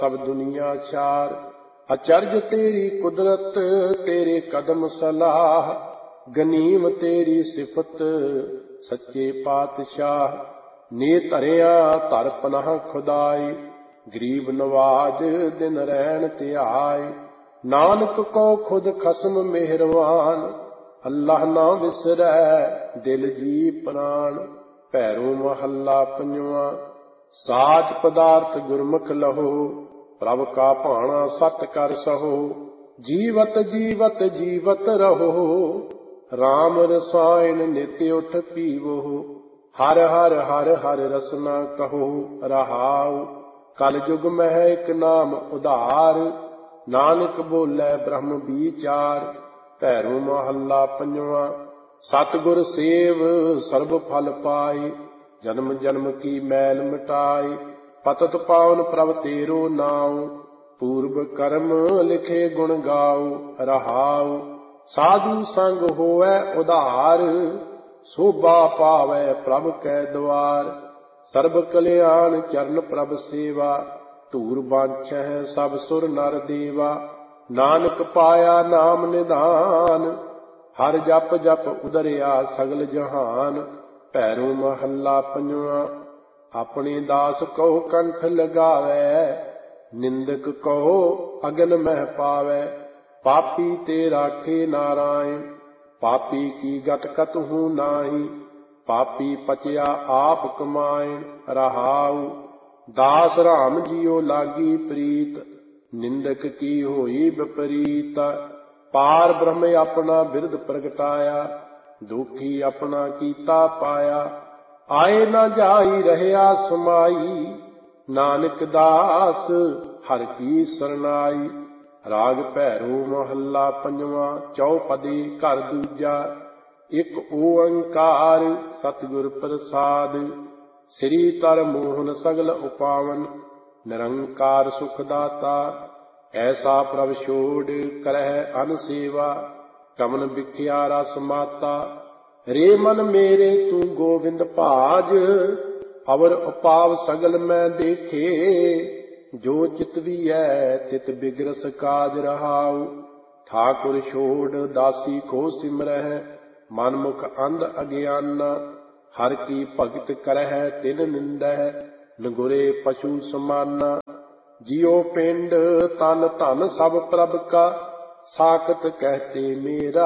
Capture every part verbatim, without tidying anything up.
सब दुनिया चार। अचरज तेरी कुदरत तेरे कदम सलाह, गनीम तेरी सिफत सच्चे पातशाह। ने धरिया धर पनाह खुदाई, गरीब नवाज दिन रैन त्याय। नानक को खुद खसम मेहरवान, अल्लाह ना विसरै दिल जी प्राण। भैरो महला पंजवा। साच पदार्थ गुरमुख लहो, प्रभ का भाणा सत कर सहो। जीवत जीवत जीवत रहो, राम रसायन नित्य उठ पीवो। हर हर हर हर रसना कहो रहाओ, कल जुग मह एक नाम उधार। नानक बोले ब्रह्म विचार। भैरो महला पंजवा। सतगुर सेव सर्ब फल पाए, जन्म जन्म की मैल मिटाए। पतत पावन प्रभ तेरो नाम, पूर्व कर्म लिखे गुण गाओ रहाओ। साधु संग होवै उधार, शोभा पावै प्रभ कै द्वार। सर्ब कल्याण चरण प्रभ सेवा, धूर बांछै सब सुर नर देवा। नानक पाया नाम निधान, हर जप जप उदरिया सगल जहान। भैरो महला पंजवा। अपने दास कहो कंठ लगावै, निंदक कहो अगन मह पावै। पापी ते राखे नारायण, पापी की गत कतहु नाही। पापी पचया आप कमाए रहाऊ। दास राम जियो लागी प्रीत, निंदक की होई विपरीत। पार ब्रह्म अपना बिरद प्रगटाया, दुखी अपना कीता पाया। आए न जाई रहया समाई, नानक दास हर की सरनाई। राग भैरो महला पंजवा। चौपदी घर दूजा। एक ओंकार सतगुर प्रसाद, श्री तर मोहन सगल उपावन। निरंकार सुखदाता, ऐसा प्रभ छोड़ करह अन सेवा। कमन बिख्या रस माता, रे मन मेरे तू गोविंद भाज। अवर उपाव सगल मैं देखे, जो चित वियै तित बिगरस काज रहाऊ। ठाकुर छोड़ दासी को सिमरह, मन मुख अंध अज्ञाना। हर की भगत करह तिन निंदह, नगुरे पशु समाना। जियो पिंड तन धन सब प्रभ का, साकत कहते मेरा।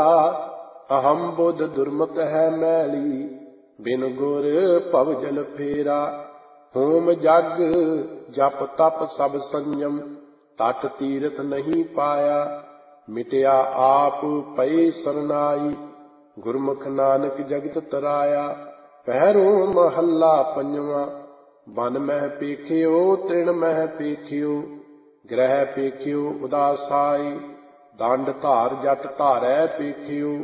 अहम बुध दुर्मत है मैली, बिन गुर भव जल फेरा। होम जग जप तप सब संयम, तट तीरथ नहीं पाया। मिटया आप पै सरनाई, गुरमुख नानक जगत तराया। भैरो महला पंजवा। बन मह पेखियो तृण मह पेखियो, ग्रह पेखियो उदासाई। दंड धार जट धारै पेखियो,